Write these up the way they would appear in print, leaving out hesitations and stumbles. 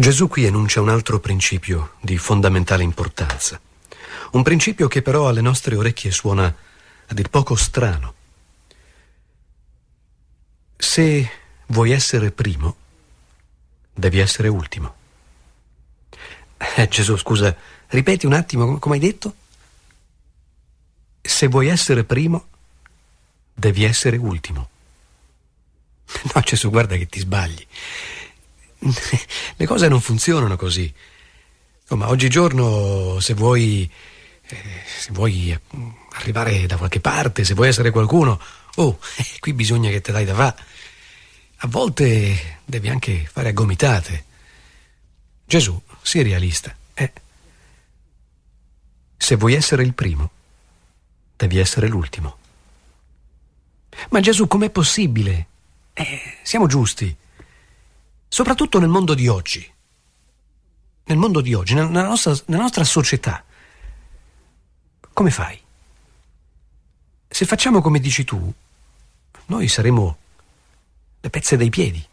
Gesù qui enuncia un altro principio di fondamentale importanza. Un principio che però alle nostre orecchie suona a dir poco strano. Se vuoi essere primo, devi essere ultimo. Gesù, scusa, ripeti un attimo come hai detto? Se vuoi essere primo, devi essere ultimo. No, Gesù, guarda che ti sbagli. Le cose non funzionano così. Ma oggigiorno, se vuoi arrivare da qualche parte, se vuoi essere qualcuno, qui bisogna che te dai da fa'. A volte devi anche fare a gomitate. Gesù, sii realista. Se vuoi essere il primo, devi essere l'ultimo. Ma Gesù, com'è possibile? Siamo giusti. Soprattutto nel mondo di oggi. Nel mondo di oggi, nella nostra società. Come fai? Se facciamo come dici tu, noi saremo le pezze dei piedi.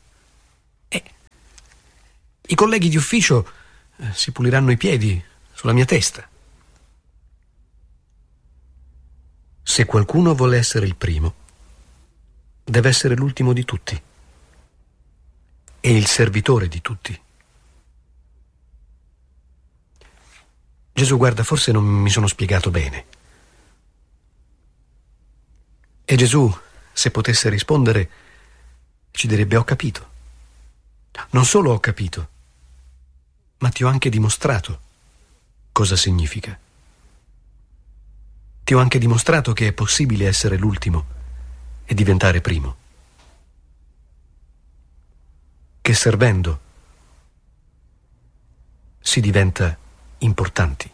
I colleghi di ufficio si puliranno i piedi sulla mia testa. Se qualcuno vuole essere il primo, deve essere l'ultimo di tutti e il servitore di tutti. Gesù, guarda, forse non mi sono spiegato bene. E Gesù, se potesse rispondere, ci direbbe: ho capito. Non solo ho capito, ma ti ho anche dimostrato cosa significa. Ti ho anche dimostrato che è possibile essere l'ultimo e diventare primo. Che servendo si diventa importanti.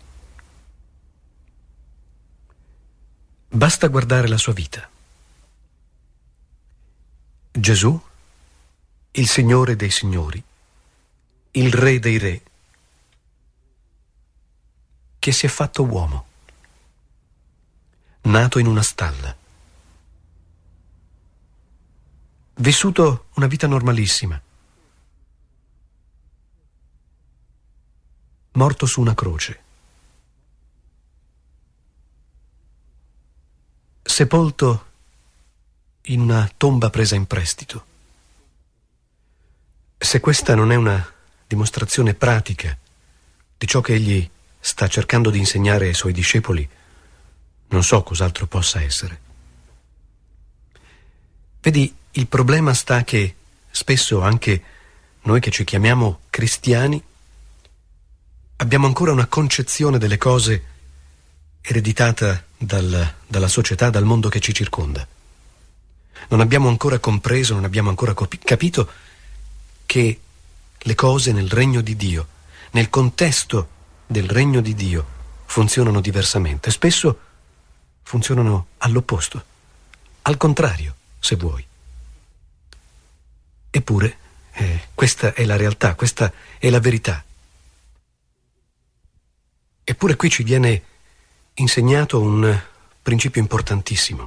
Basta guardare la sua vita. Gesù, il Signore dei Signori, il Re dei Re, che si è fatto uomo, nato in una stalla, vissuto una vita normalissima, morto su una croce, sepolto in una tomba presa in prestito. Se questa non è una dimostrazione pratica di ciò che egli sta cercando di insegnare ai suoi discepoli, non so cos'altro possa essere. Vedi, il problema sta che spesso anche noi che ci chiamiamo cristiani abbiamo ancora una concezione delle cose ereditata dalla società, dal mondo che ci circonda. Non abbiamo ancora compreso, non abbiamo ancora capito che le cose nel regno di Dio, nel contesto del regno di Dio, funzionano diversamente. Spesso funzionano all'opposto, al contrario, se vuoi. Eppure, questa è la realtà, questa è la verità. Eppure qui ci viene insegnato un principio importantissimo.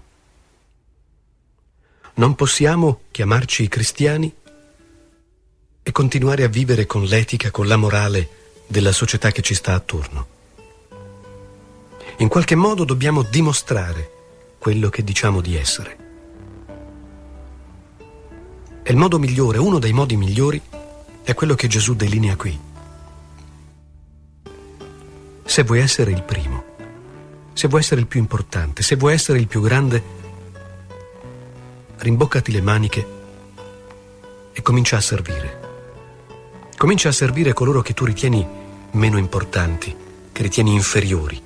Non possiamo chiamarci cristiani e continuare a vivere con l'etica, con la morale della società che ci sta attorno. In qualche modo dobbiamo dimostrare quello che diciamo di essere. E il modo migliore, uno dei modi migliori, è quello che Gesù delinea qui. Se vuoi essere il primo, se vuoi essere il più importante, se vuoi essere il più grande, rimboccati le maniche e comincia a servire. Comincia a servire coloro che tu ritieni meno importanti, che ritieni inferiori.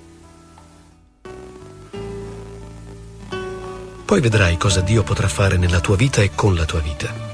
Poi vedrai cosa Dio potrà fare nella tua vita e con la tua vita.